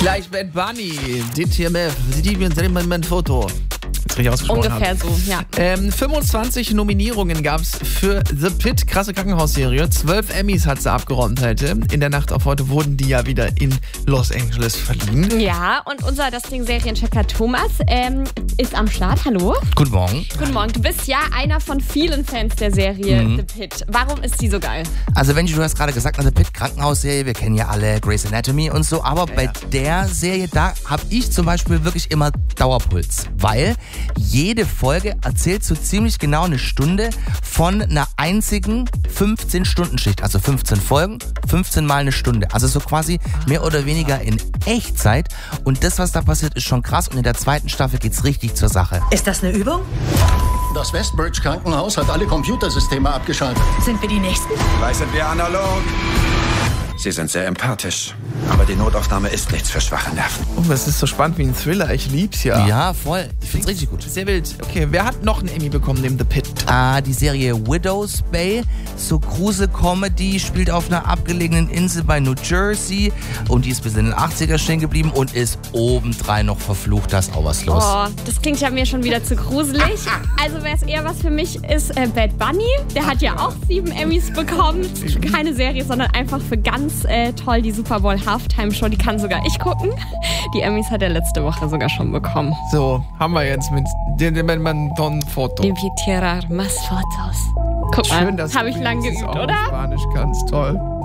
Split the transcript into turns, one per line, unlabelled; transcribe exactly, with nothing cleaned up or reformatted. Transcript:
Gleich Bad Bunny, D T M F, Sie sehen mein Foto. Richtig ausgesprochen
Ungefähr
habe.
so, ja.
Ähm, fünfundzwanzig Nominierungen gab es für The Pitt, krasse Krankenhausserie. Zwölf Emmys hat sie abgeräumt heute. In der Nacht auf heute wurden die ja wieder in Los Angeles verliehen.
Ja, und unser Das Ding Serienchecker Thomas ähm, ist am Start. Hallo.
Guten Morgen.
Guten Morgen. Du bist ja einer von vielen Fans der Serie
Mhm.
The Pitt. Warum ist die so geil?
Also Benji, du hast gerade gesagt, The Pitt, Krankenhausserie, wir kennen ja alle Grey's Anatomy und so, aber
Ja,
bei
ja.
der Serie, da habe ich zum Beispiel wirklich immer Dauerpuls, weil jede Folge erzählt so ziemlich genau eine Stunde von einer einzigen fünfzehn-Stunden-Schicht, also fünfzehn Folgen, fünfzehn mal eine Stunde, also so quasi mehr oder weniger in Echtzeit und das, was da passiert, ist schon krass und in der zweiten Staffel geht's richtig zur Sache.
Ist das eine Übung?
Das Westbridge Krankenhaus hat alle Computersysteme abgeschaltet.
Sind wir die Nächsten?
Gleich sind wir analog. Sie sind sehr empathisch. Aber die Notaufnahme ist nichts für schwache Nerven.
Oh, das ist so spannend wie ein Thriller. Ich lieb's ja.
Ja, voll. Ich find's richtig gut.
Sehr wild. Okay, wer hat noch einen Emmy bekommen neben The Pitt?
Ah, die Serie Widow's Bay, so Grusel-Comedy, spielt auf einer abgelegenen Insel bei New Jersey und die ist bis in den achtziger stehen geblieben und ist obendrein noch verflucht, da ist auch was los.
Oh, das klingt ja mir schon wieder zu gruselig. Also wäre es eher was für mich, ist äh, Bad Bunny. Der hat ja auch sieben Emmys bekommen. Keine Serie, sondern einfach für ganz äh, toll die Super Bowl Halftime Show. Die kann sogar ich gucken. Die Emmys hat er letzte Woche sogar schon bekommen.
So, haben wir jetzt mit dem ein Foto.
Limpi tirar más fotos. Guck
Schön,
mal,
dass
habe
du
ich lang
wenigstens
geübt,
auch
oder?
Spanisch kannst. Toll.